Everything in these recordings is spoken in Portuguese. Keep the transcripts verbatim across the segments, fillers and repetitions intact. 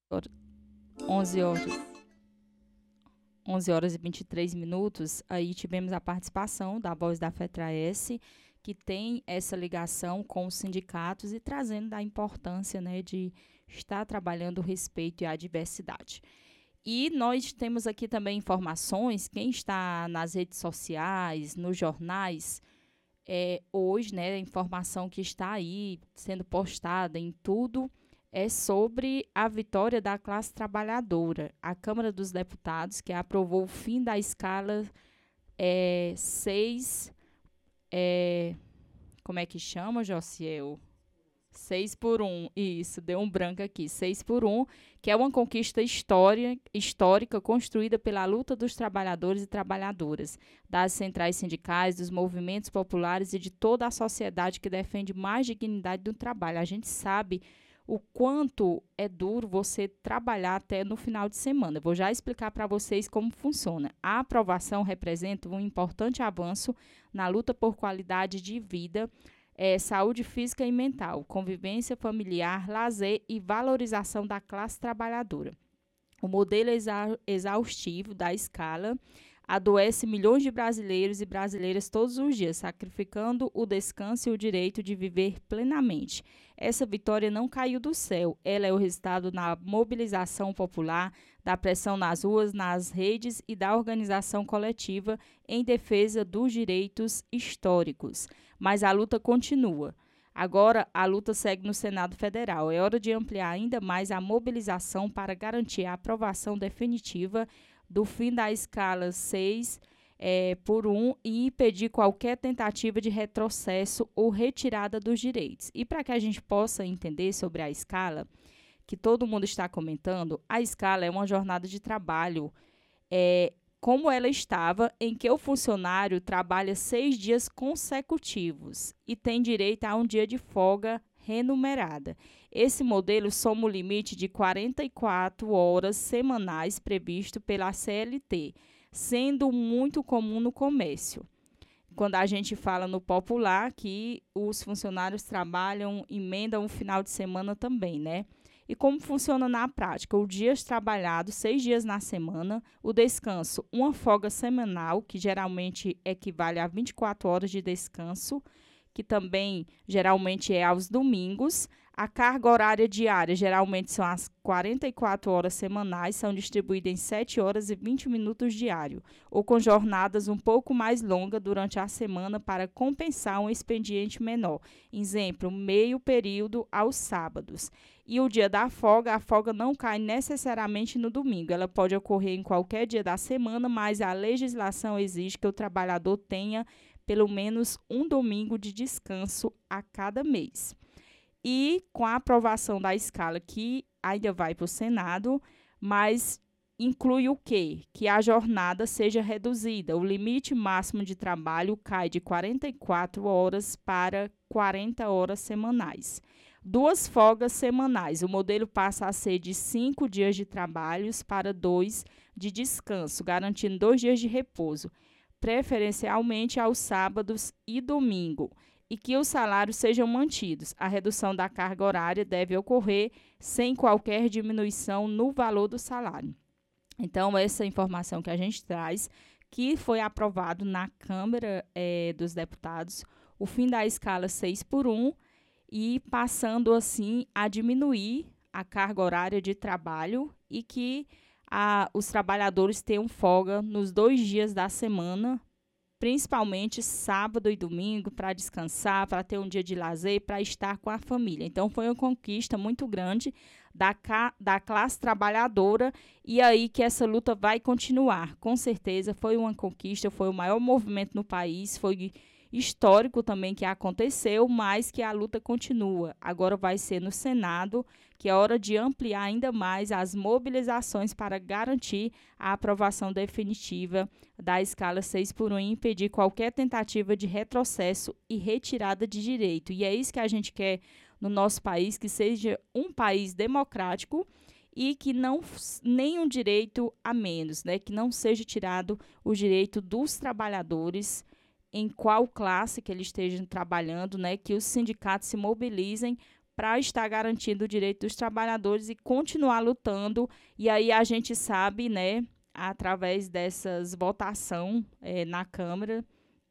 onze horas, onze horas e vinte e três minutos, aí tivemos a participação da Voz da FETRAES, que tem essa ligação com os sindicatos e trazendo a importância, né, de estar trabalhando o respeito e a diversidade. E nós temos aqui também informações, quem está nas redes sociais, nos jornais, é, hoje, né, a informação que está aí sendo postada em tudo é sobre a vitória da classe trabalhadora. A Câmara dos Deputados, que aprovou o fim da escala é, seis, é, como é que chama, Josiel? Seis por um, isso, deu um branco aqui, seis por um, que é uma conquista história, histórica construída pela luta dos trabalhadores e trabalhadoras, das centrais sindicais, dos movimentos populares e de toda a sociedade que defende mais dignidade do trabalho. A gente sabe o quanto é duro você trabalhar até no final de semana. Eu vou já explicar para vocês como funciona. A aprovação representa um importante avanço na luta por qualidade de vida, É, saúde física e mental, convivência familiar, lazer e valorização da classe trabalhadora. O modelo exa exaustivo da escala adoece milhões de brasileiros e brasileiras todos os dias, sacrificando o descanso e o direito de viver plenamente. Essa vitória não caiu do céu, ela é o resultado da mobilização popular, da pressão nas ruas, nas redes e da organização coletiva em defesa dos direitos históricos. Mas a luta continua. Agora, a luta segue no Senado Federal. É hora de ampliar ainda mais a mobilização para garantir a aprovação definitiva do fim da escala seis é, por um e impedir qualquer tentativa de retrocesso ou retirada dos direitos. E para que a gente possa entender sobre a escala, que todo mundo está comentando, a escala é uma jornada de trabalho, é, como ela estava, em que o funcionário trabalha seis dias consecutivos e tem direito a um dia de folga remunerada. Esse modelo soma o limite de quarenta e quatro horas semanais previsto pela C L T, sendo muito comum no comércio. Quando a gente fala no popular, que os funcionários trabalham, emendam o final de semana também, né? E como funciona na prática? O dia trabalhado, seis dias na semana, o descanso, uma folga semanal, que geralmente equivale a vinte e quatro horas de descanso, que também geralmente é aos domingos. A carga horária diária geralmente são as quarenta e quatro horas semanais, são distribuídas em sete horas e vinte minutos diário, ou com jornadas um pouco mais longas durante a semana para compensar um expediente menor. Exemplo, meio período aos sábados. E o dia da folga, a folga não cai necessariamente no domingo. Ela pode ocorrer em qualquer dia da semana, mas a legislação exige que o trabalhador tenha pelo menos um domingo de descanso a cada mês. E com a aprovação da escala, que ainda vai para o Senado, mas inclui o quê? Que a jornada seja reduzida. O limite máximo de trabalho cai de quarenta e quatro horas para quarenta horas semanais. Duas folgas semanais. O modelo passa a ser de cinco dias de trabalhos para dois de descanso, garantindo dois dias de repouso, preferencialmente aos sábados e domingo, e que os salários sejam mantidos. A redução da carga horária deve ocorrer sem qualquer diminuição no valor do salário. Então, essa informação que a gente traz, que foi aprovado na Câmara eh, dos Deputados, o fim da escala seis por um, e passando assim a diminuir a carga horária de trabalho e que a, os trabalhadores tenham folga nos dois dias da semana, principalmente sábado e domingo, para descansar, para ter um dia de lazer, para estar com a família. Então, foi uma conquista muito grande da, da classe trabalhadora, e aí que essa luta vai continuar. Com certeza, foi uma conquista, foi o maior movimento no país, foi histórico também que aconteceu, mas que a luta continua. Agora vai ser no Senado, que é hora de ampliar ainda mais as mobilizações para garantir a aprovação definitiva da escala seis por um e impedir qualquer tentativa de retrocesso e retirada de direito. E é isso que a gente quer no nosso país, que seja um país democrático e que não nenhum direito a menos, né? Que não seja tirado o direito dos trabalhadores, em qual classe que eles estejam trabalhando, né, que os sindicatos se mobilizem para estar garantindo o direito dos trabalhadores e continuar lutando. E aí a gente sabe, né, através dessas votações é, na Câmara,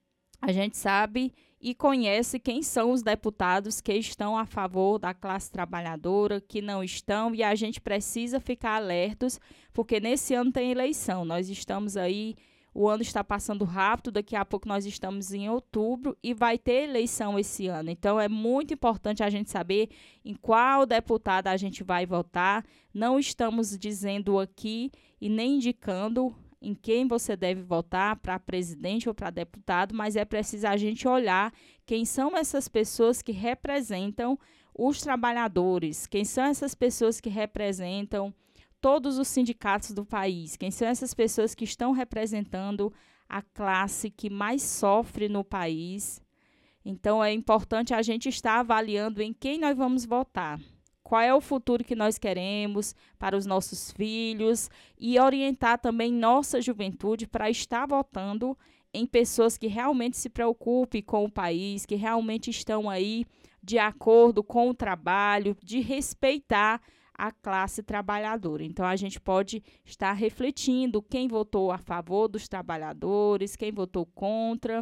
a gente sabe e conhece quem são os deputados que estão a favor da classe trabalhadora, que não estão, e a gente precisa ficar alertos, porque nesse ano tem eleição. Nós estamos aí, o ano está passando rápido, daqui a pouco nós estamos em outubro e vai ter eleição esse ano. Então, é muito importante a gente saber em qual deputado a gente vai votar. Não estamos dizendo aqui e nem indicando em quem você deve votar, para presidente ou para deputado, mas é preciso a gente olhar quem são essas pessoas que representam os trabalhadores, quem são essas pessoas que representam todos os sindicatos do país, quem são essas pessoas que estão representando a classe que mais sofre no país. Então, é importante a gente estar avaliando em quem nós vamos votar. Qual é o futuro que nós queremos para os nossos filhos e orientar também nossa juventude para estar votando em pessoas que realmente se preocupem com o país, que realmente estão aí de acordo com o trabalho, de respeitar a classe trabalhadora. Então, a gente pode estar refletindo quem votou a favor dos trabalhadores, quem votou contra,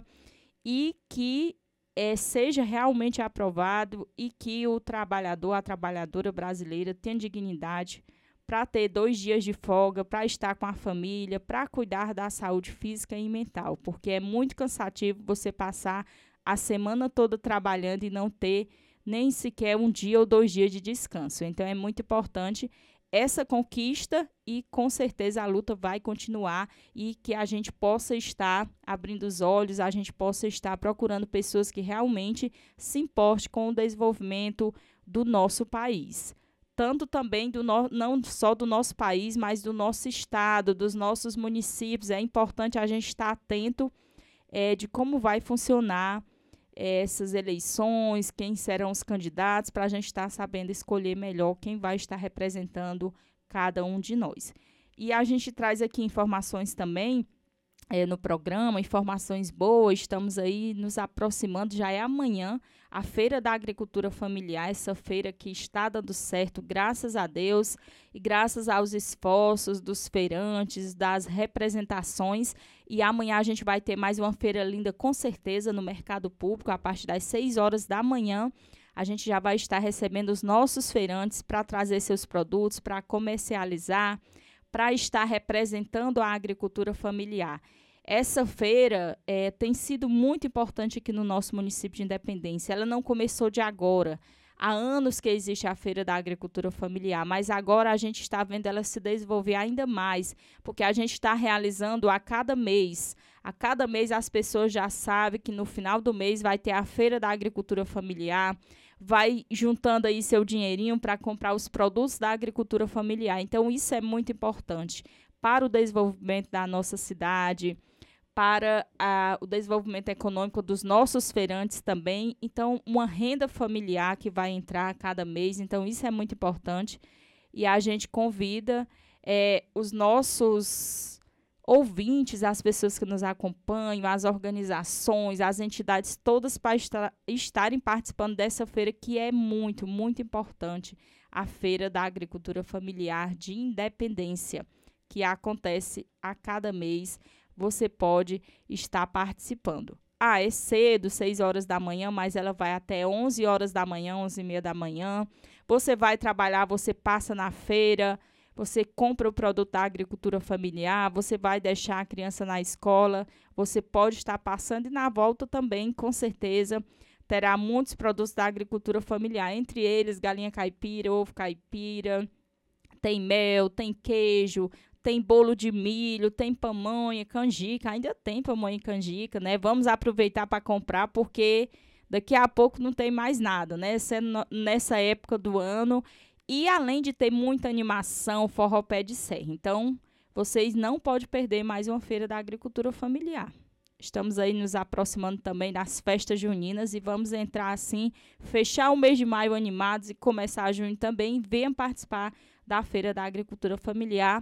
e que É, seja realmente aprovado e que o trabalhador, a trabalhadora brasileira tenha dignidade para ter dois dias de folga, para estar com a família, para cuidar da saúde física e mental, porque é muito cansativo você passar a semana toda trabalhando e não ter nem sequer um dia ou dois dias de descanso. Então, é muito importante essa conquista e, com certeza, a luta vai continuar e que a gente possa estar abrindo os olhos, a gente possa estar procurando pessoas que realmente se importem com o desenvolvimento do nosso país. Tanto também, do no, não só do nosso país, mas do nosso estado, dos nossos municípios. É importante a gente estar atento é, de como vai funcionar essas eleições, quem serão os candidatos, para a gente estar sabendo escolher melhor quem vai estar representando cada um de nós. E a gente traz aqui informações também é, no programa, informações boas. Estamos aí nos aproximando, já é amanhã, a Feira da Agricultura Familiar, essa feira que está dando certo, graças a Deus, e graças aos esforços dos feirantes, das representações. E amanhã a gente vai ter mais uma feira linda, com certeza, no mercado público, a partir das seis horas da manhã. A gente já vai estar recebendo os nossos feirantes para trazer seus produtos, para comercializar, para estar representando a agricultura familiar. Essa feira é, tem sido muito importante aqui no nosso município de Independência. Ela não começou de agora. Há anos que existe a Feira da Agricultura Familiar, mas agora a gente está vendo ela se desenvolver ainda mais, porque a gente está realizando a cada mês. A cada mês as pessoas já sabem que no final do mês vai ter a Feira da Agricultura Familiar, vai juntando aí seu dinheirinho para comprar os produtos da agricultura familiar. Então, isso é muito importante para o desenvolvimento da nossa cidade, para a, o desenvolvimento econômico dos nossos feirantes também. Então, uma renda familiar que vai entrar a cada mês. Então, isso é muito importante. E a gente convida é, os nossos ouvintes, as pessoas que nos acompanham, as organizações, as entidades todas para estar, estarem participando dessa feira, que é muito, muito importante, a Feira da Agricultura Familiar de Independência, que acontece a cada mês. Você pode estar participando. Ah, é cedo, seis horas da manhã, mas ela vai até onze horas da manhã, onze e meia da manhã. Você vai trabalhar, você passa na feira, você compra o produto da agricultura familiar, você vai deixar a criança na escola, você pode estar passando e na volta também, com certeza, terá muitos produtos da agricultura familiar, entre eles galinha caipira, ovo caipira, tem mel, tem queijo, tem bolo de milho, tem pamonha, canjica, ainda tem pamonha e canjica, né? Vamos aproveitar para comprar, porque daqui a pouco não tem mais nada, né? Nessa época do ano. E além de ter muita animação, forró pé de serra. Então, vocês não podem perder mais uma feira da agricultura familiar. Estamos aí nos aproximando também das festas juninas e vamos entrar assim, fechar o mês de maio animados e começar junho também. Venham participar da Feira da Agricultura Familiar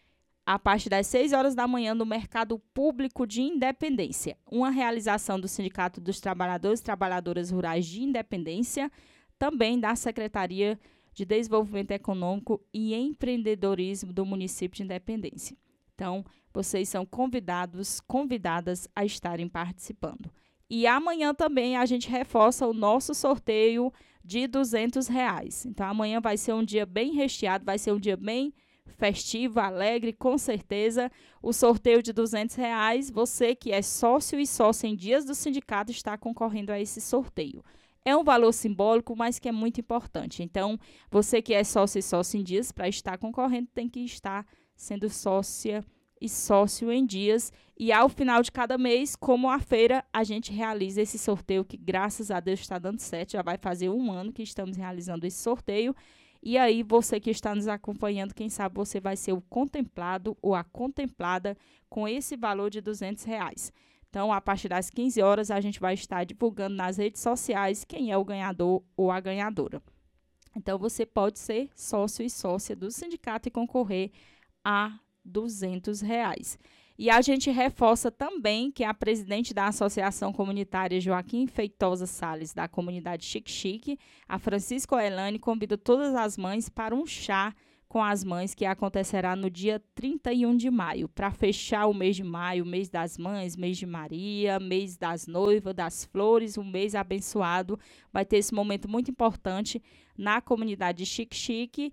a partir das seis horas da manhã no Mercado Público de Independência. Uma realização do Sindicato dos Trabalhadores e Trabalhadoras Rurais de Independência, também da Secretaria de Desenvolvimento Econômico e Empreendedorismo do município de Independência. Então, vocês são convidados, convidadas a estarem participando. E amanhã também a gente reforça o nosso sorteio de duzentos reais. Então, amanhã vai ser um dia bem recheado, vai ser um dia bem festivo, alegre, com certeza. O sorteio de duzentos reais, você que é sócio e sócia em dias do sindicato está concorrendo a esse sorteio. É um valor simbólico, mas que é muito importante. Então, você que é sócio e sócio em dias, para estar concorrendo, tem que estar sendo sócia e sócio em dias. E ao final de cada mês, como a feira, a gente realiza esse sorteio que, graças a Deus, está dando certo. Já vai fazer um ano que estamos realizando esse sorteio. E aí, você que está nos acompanhando, quem sabe você vai ser o contemplado ou a contemplada com esse valor de duzentos reais. Então, a partir das quinze horas, a gente vai estar divulgando nas redes sociais quem é o ganhador ou a ganhadora. Então, você pode ser sócio e sócia do sindicato e concorrer a duzentos reais. E a gente reforça também que a presidente da Associação Comunitária Joaquim Feitosa Salles, da comunidade Chique Chique, a Francisco Elane, convida todas as mães para um chá com as mães que acontecerá no dia trinta e um de maio, para fechar o mês de maio, mês das mães, mês de Maria, mês das noivas, das flores, um mês abençoado. Vai ter esse momento muito importante na comunidade Chique Chique,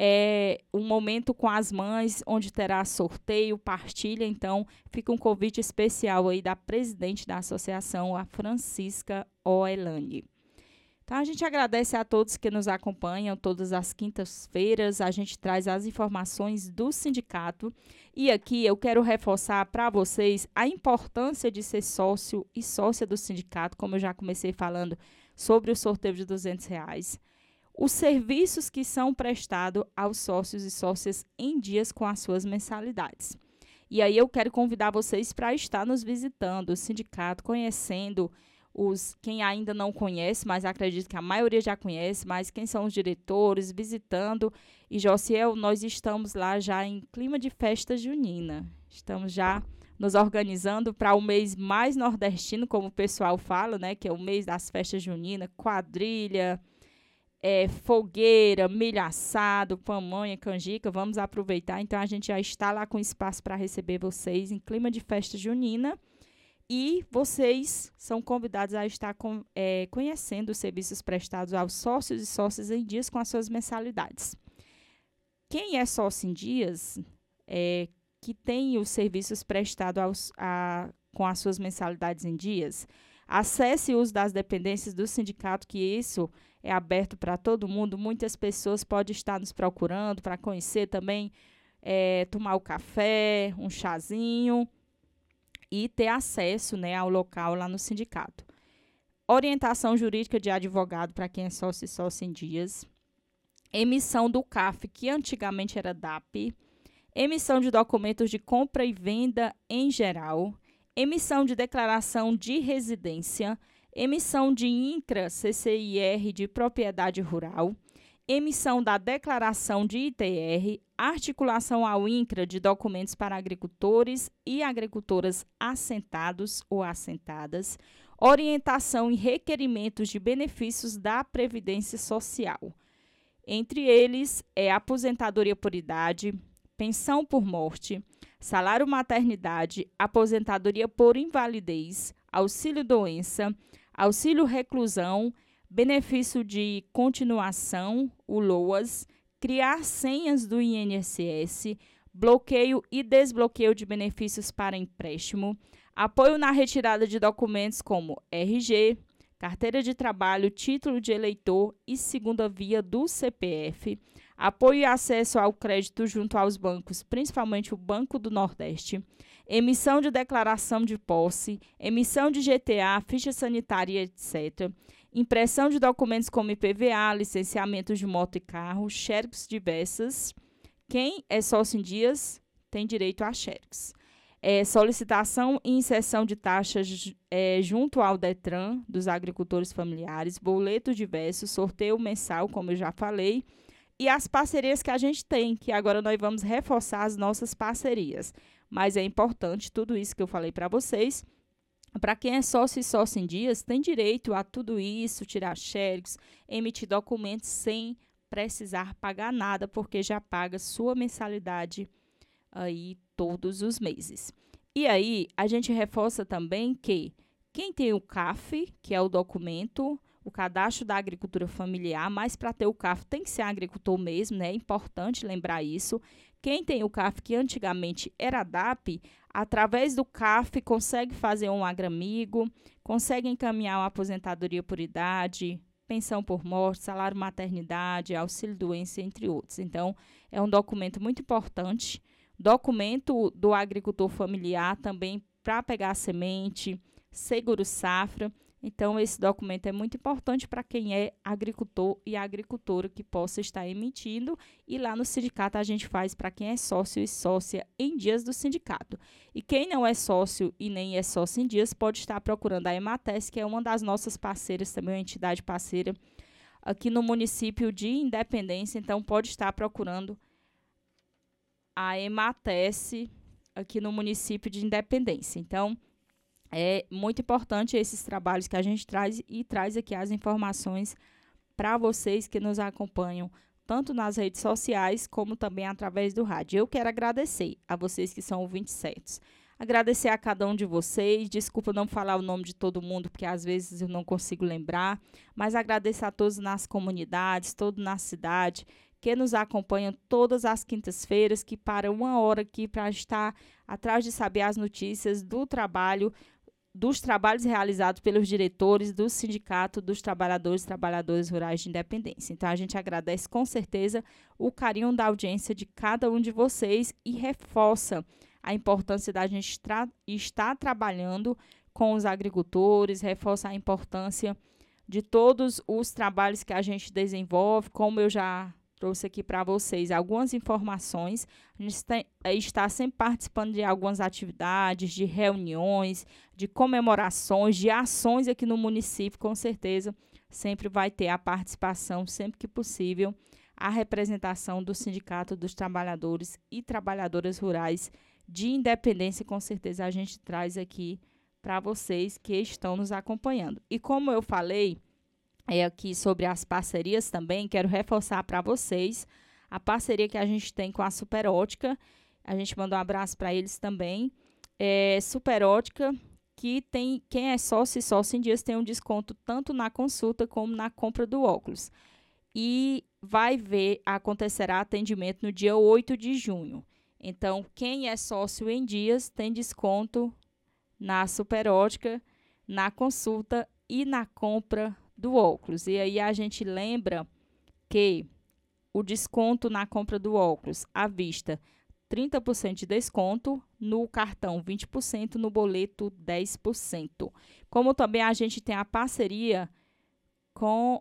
é um momento com as mães, onde terá sorteio, partilha. Então, fica um convite especial aí da presidente da associação, a Francisca Oelane. Então, a gente agradece a todos que nos acompanham todas as quintas-feiras. A gente traz as informações do sindicato. E aqui eu quero reforçar para vocês a importância de ser sócio e sócia do sindicato, como eu já comecei falando sobre o sorteio de duzentos reais. Os serviços que são prestados aos sócios e sócias em dias com as suas mensalidades. E aí eu quero convidar vocês para estar nos visitando, o sindicato, conhecendo os quem ainda não conhece, mas acredito que a maioria já conhece, mas quem são os diretores, visitando. E, Josiel, nós estamos lá já em clima de festa junina. Estamos já nos organizando para o mês mais nordestino, como o pessoal fala, né? Que é o mês das festas juninas, quadrilha, é, fogueira, milho assado, pamonha, canjica. Vamos aproveitar. Então, a gente já está lá com espaço para receber vocês em clima de festa junina. E vocês são convidados a estar com, é, conhecendo os serviços prestados aos sócios e sócias em dias com as suas mensalidades. Quem é sócio em dias, é, que tem os serviços prestados aos, a, com as suas mensalidades em dias, acesse o uso das dependências do sindicato, que isso é aberto para todo mundo. Muitas pessoas podem estar nos procurando para conhecer também, é, tomar o café, um chazinho, e ter acesso, né, ao local lá no sindicato. Orientação jurídica de advogado para quem é sócio e sócio em dias. Emissão do C A F, que antigamente era D A P. Emissão de documentos de compra e venda em geral. Emissão de declaração de residência. Emissão de INCRA-C C I R de propriedade rural. Emissão da declaração de I T R, articulação ao INCRA de documentos para agricultores e agricultoras assentados ou assentadas, orientação e requerimentos de benefícios da Previdência Social. Entre eles, é aposentadoria por idade, pensão por morte, salário maternidade, aposentadoria por invalidez, auxílio-doença, auxílio-reclusão, benefício de continuação, o LOAS, criar senhas do I N S S, bloqueio e desbloqueio de benefícios para empréstimo, apoio na retirada de documentos como R G, carteira de trabalho, título de eleitor e segunda via do C P F, apoio e acesso ao crédito junto aos bancos, principalmente o Banco do Nordeste, emissão de declaração de posse, emissão de G T A, ficha sanitária, etcétera, impressão de documentos como I P V A, licenciamentos de moto e carro, xerox diversas. Quem é sócio em dias tem direito a xerox. É, solicitação e inserção de taxas é, junto ao DETRAN dos agricultores familiares, boletos diversos, sorteio mensal, como eu já falei, e as parcerias que a gente tem, que agora nós vamos reforçar as nossas parcerias. Mas é importante tudo isso que eu falei para vocês. Para quem é sócio e sócio em dias, tem direito a tudo isso, tirar xerox, emitir documentos sem precisar pagar nada, porque já paga sua mensalidade aí todos os meses. E aí, a gente reforça também que quem tem o C A F, que é o documento, o cadastro da agricultura familiar, mas para ter o C A F tem que ser agricultor mesmo, né? É importante lembrar isso. Quem tem o C A F, que antigamente era D A P, através do C A F consegue fazer um agramigo, consegue encaminhar uma aposentadoria por idade, pensão por morte, salário maternidade, auxílio-doença, entre outros. Então, é um documento muito importante. Documento do agricultor familiar também para pegar a semente, seguro safra. Então, esse documento é muito importante para quem é agricultor e agricultora que possa estar emitindo. E lá no sindicato a gente faz para quem é sócio e sócia em dias do sindicato. E quem não é sócio e nem é sócio em dias pode estar procurando a Emates, que é uma das nossas parceiras, também uma entidade parceira aqui no município de Independência. Então, pode estar procurando a Emates aqui no município de Independência. Então, é muito importante esses trabalhos que a gente traz e traz aqui as informações para vocês que nos acompanham, tanto nas redes sociais como também através do rádio. Eu quero agradecer a vocês que são ouvintes certos. Agradecer a cada um de vocês. Desculpa não falar o nome de todo mundo, porque às vezes eu não consigo lembrar, mas agradecer a todos nas comunidades, todos na cidade, que nos acompanham todas as quintas-feiras, que param uma hora aqui para estar atrás de saber as notícias do trabalho, dos trabalhos realizados pelos diretores do Sindicato dos Trabalhadores e Trabalhadoras Rurais de Independência. Então, a gente agradece com certeza o carinho da audiência de cada um de vocês e reforça a importância da gente tra- estar trabalhando com os agricultores, reforça a importância de todos os trabalhos que a gente desenvolve, como eu já trouxe aqui para vocês algumas informações. A gente tem, está sempre participando de algumas atividades, de reuniões, de comemorações, de ações aqui no município. Com certeza, sempre vai ter a participação, sempre que possível, a representação do Sindicato dos Trabalhadores e Trabalhadoras Rurais de Independência. Com certeza, a gente traz aqui para vocês que estão nos acompanhando. E como eu falei, é aqui sobre as parcerias também, quero reforçar para vocês a parceria que a gente tem com a Superótica. A gente manda um abraço para eles também. É, Superótica, que tem, quem é sócio e sócio em dias tem um desconto tanto na consulta como na compra do óculos. E vai ver, acontecerá atendimento no dia oito de junho. Então, quem é sócio em dias tem desconto na Superótica, na consulta e na compra do óculos. E aí a gente lembra que o desconto na compra do óculos à vista, trinta por cento de desconto, no cartão vinte por cento, no boleto dez por cento. Como também a gente tem a parceria com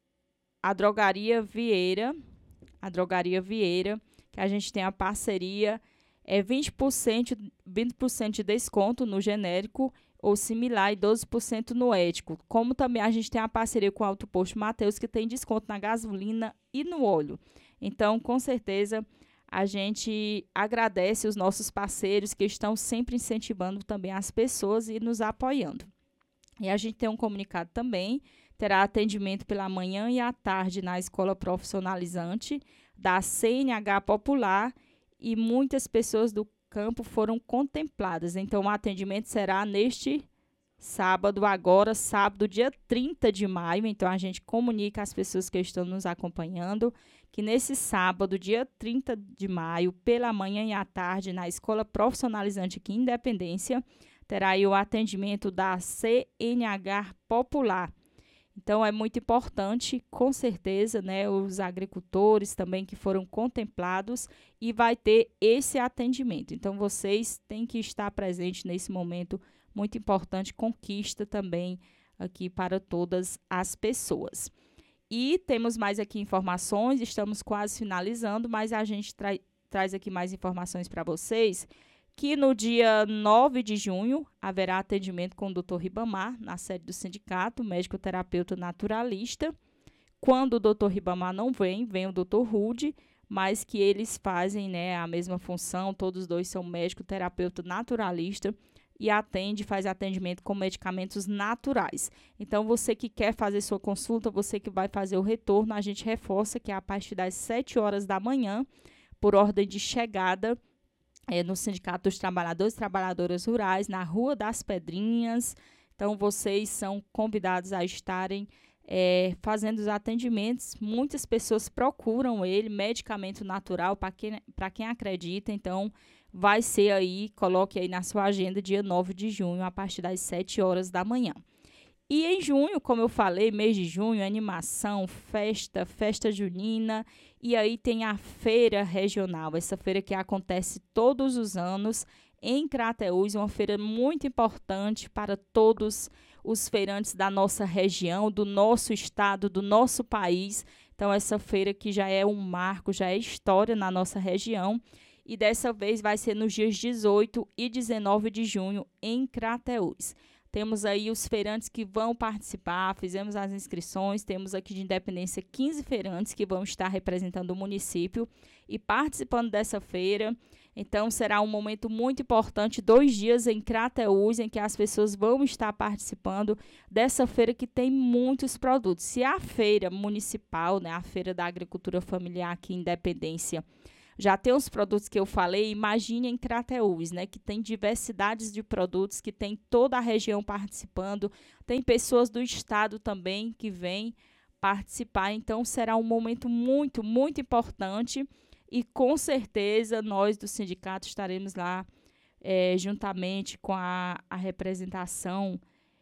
a Drogaria Vieira, a Drogaria Vieira, que a gente tem a parceria, é vinte por cento, vinte por cento de desconto no genérico ou similar e doze por cento no ético. Como também a gente tem a parceria com o Alto Posto Mateus, que tem desconto na gasolina e no óleo. Então, com certeza, a gente agradece os nossos parceiros que estão sempre incentivando também as pessoas e nos apoiando. E a gente tem um comunicado também, terá atendimento pela manhã e à tarde na Escola Profissionalizante da C N H Popular e muitas pessoas do campo foram contempladas. Então, o atendimento será neste sábado, agora, sábado, dia trinta de maio. Então, a gente comunica às pessoas que estão nos acompanhando que nesse sábado, dia trinta de maio, pela manhã e à tarde, na Escola Profissionalizante aqui em Independência, terá aí o atendimento da C N H Popular. Então, é muito importante, com certeza, né, os agricultores também que foram contemplados e vai ter esse atendimento. Então, vocês têm que estar presentes nesse momento muito importante, conquista também aqui para todas as pessoas. E temos mais aqui informações, estamos quase finalizando, mas a gente tra- traz aqui mais informações para vocês, que no dia nove de junho haverá atendimento com o doutor Ribamar, na sede do sindicato, médico-terapeuta naturalista. Quando o doutor Ribamar não vem, vem o doutor Rude, mas que eles fazem, né, a mesma função, todos dois são médico-terapeuta naturalista, e atende, faz atendimento com medicamentos naturais. Então, você que quer fazer sua consulta, você que vai fazer o retorno, a gente reforça que é a partir das sete horas da manhã, por ordem de chegada, é, no Sindicato dos Trabalhadores e Trabalhadoras Rurais, na Rua das Pedrinhas. Então, vocês são convidados a estarem é, fazendo os atendimentos. Muitas pessoas procuram ele, medicamento natural, para quem, para quem acredita. Então, vai ser aí, coloque aí na sua agenda, dia nove de junho, a partir das sete horas da manhã. E em junho, como eu falei, mês de junho, animação, festa, festa junina, e aí tem a feira regional, essa feira que acontece todos os anos em Crateús, uma feira muito importante para todos os feirantes da nossa região, do nosso estado, do nosso país. Então, essa feira que já é um marco, já é história na nossa região, e dessa vez vai ser nos dias dezoito e dezenove de junho em Crateús. Temos aí os feirantes que vão participar, fizemos as inscrições, temos aqui de Independência quinze feirantes que vão estar representando o município e participando dessa feira. Então, será um momento muito importante, dois dias em Crateús, em que as pessoas vão estar participando dessa feira que tem muitos produtos. Se a feira municipal, né, a Feira da Agricultura Familiar aqui em Independência, já tem os produtos que eu falei, imagine em Crateús, né, que tem diversidades de produtos, que tem toda a região participando, tem pessoas do estado também que vêm participar, então será um momento muito, muito importante e com certeza nós do sindicato estaremos lá é, juntamente com a, a representação,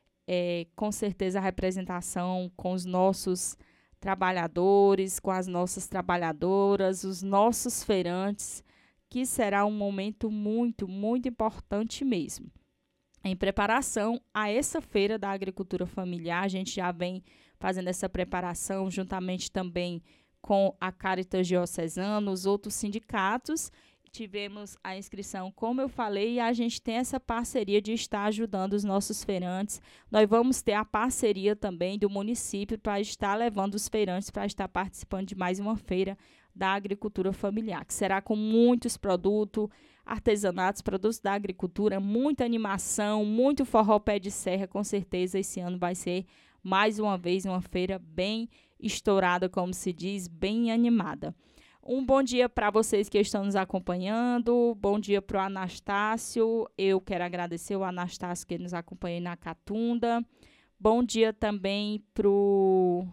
é, com certeza a representação com os nossos trabalhadores, com as nossas trabalhadoras, os nossos feirantes, que será um momento muito, muito importante mesmo. Em preparação a essa feira da agricultura familiar, a gente já vem fazendo essa preparação juntamente também com a Caritas Diocesana, os outros sindicatos. Tivemos a inscrição, como eu falei, e a gente tem essa parceria de estar ajudando os nossos feirantes. Nós vamos ter a parceria também do município para estar levando os feirantes para estar participando de mais uma feira da agricultura familiar, que será com muitos produtos, artesanatos, produtos da agricultura, muita animação, muito forró pé de serra. Com certeza esse ano vai ser mais uma vez uma feira bem estourada, como se diz, bem animada. Um bom dia para vocês que estão nos acompanhando, bom dia para o Anastácio, eu quero agradecer o Anastácio que nos acompanha na Catunda, bom dia também para o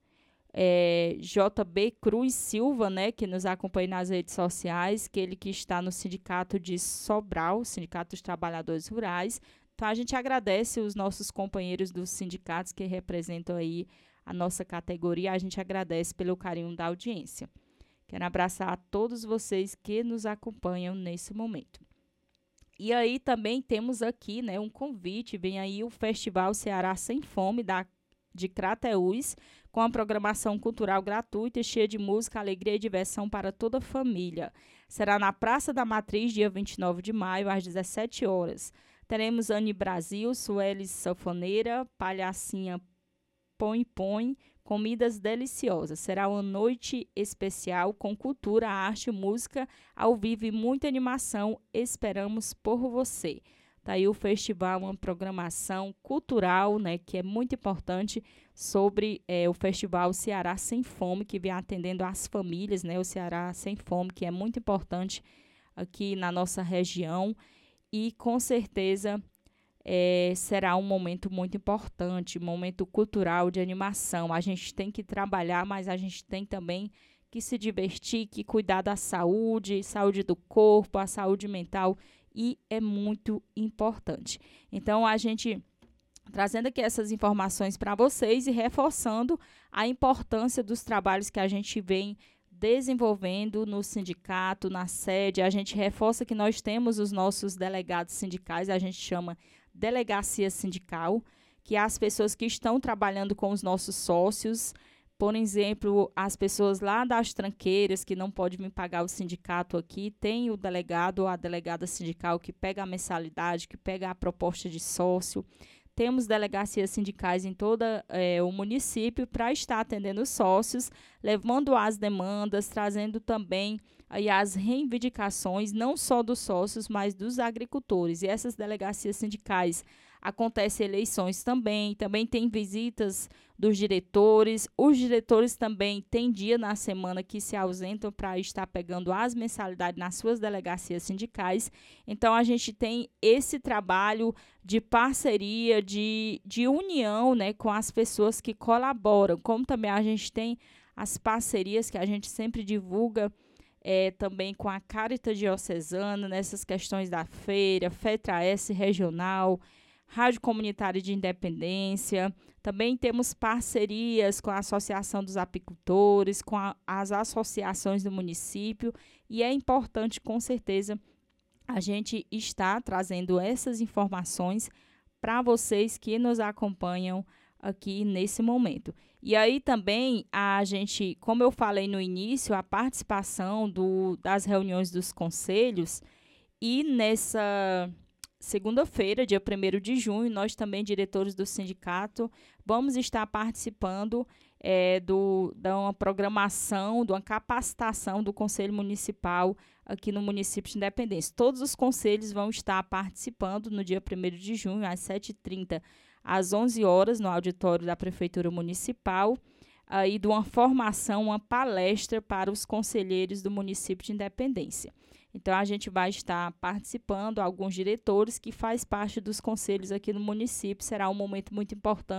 é, J B Cruz Silva, né, que nos acompanha nas redes sociais, que ele que está no Sindicato de Sobral, Sindicato dos Trabalhadores Rurais. Então, a gente agradece os nossos companheiros dos sindicatos que representam aí a nossa categoria, a gente agradece pelo carinho da audiência. Quero abraçar a todos vocês que nos acompanham nesse momento. E aí também temos aqui, né, um convite, vem aí o Festival Ceará Sem Fome, da, de Crateús, com a programação cultural gratuita, cheia de música, alegria e diversão para toda a família. Será na Praça da Matriz, dia vinte e nove de maio, às dezessete horas. Teremos Anne Brasil, Sueli Sanfoneira, Palhacinha Põe Põe, comidas deliciosas. Será uma noite especial com cultura, arte, música ao vivo e muita animação. Esperamos por você. Tá aí o festival, uma programação cultural, né, que é muito importante sobre é, o Festival Ceará Sem Fome, que vem atendendo as famílias, né, o Ceará Sem Fome, que é muito importante aqui na nossa região e com certeza É, será um momento muito importante, um momento cultural de animação. A gente tem que trabalhar, mas a gente tem também que se divertir, que cuidar da saúde, saúde do corpo, a saúde mental, e é muito importante. Então, a gente trazendo aqui essas informações para vocês e reforçando a importância dos trabalhos que a gente vem desenvolvendo no sindicato, na sede. A gente reforça que nós temos os nossos delegados sindicais, a gente chama delegacia sindical, que é as pessoas que estão trabalhando com os nossos sócios, por exemplo, as pessoas lá das tranqueiras que não podem me pagar o sindicato aqui, tem o delegado ou a delegada sindical que pega a mensalidade, que pega a proposta de sócio. temos delegacias sindicais em todo é, o município para estar atendendo os sócios, levando as demandas, trazendo também aí as reivindicações, não só dos sócios, mas dos agricultores. E essas delegacias sindicais acontecem eleições também, também tem visitas dos diretores. Os diretores também têm dia na semana que se ausentam para estar pegando as mensalidades nas suas delegacias sindicais. Então, a gente tem esse trabalho de parceria, de, de união, né, com as pessoas que colaboram, como também a gente tem as parcerias que a gente sempre divulga, É, também com a Caritas Diocesana, nessas questões da feira, FETRAES regional, Rádio Comunitária de Independência. Também temos parcerias com a Associação dos Apicultores, com a, as associações do município, e é importante, com certeza, a gente estar trazendo essas informações para vocês que nos acompanham aqui nesse momento. E aí também a gente, como eu falei no início, a participação do, das reuniões dos conselhos, e nessa segunda-feira, dia primeiro de junho, nós também, diretores do sindicato, vamos estar participando é, do, de uma programação, de uma capacitação do Conselho Municipal aqui no município de Independência. Todos os conselhos vão estar participando no dia primeiro de junho, às sete e trinta, às onze horas, no auditório da Prefeitura Municipal, aí de uma formação, uma palestra para os conselheiros do município de Independência. Então, a gente vai estar participando, alguns diretores que fazem parte dos conselhos aqui no município. Será um momento muito importante